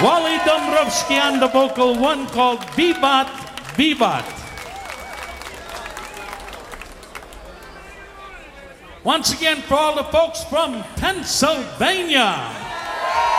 Wally Dombrowski on the vocal, one called Vivat, Vivat. Once again, for all the folks from Pennsylvania.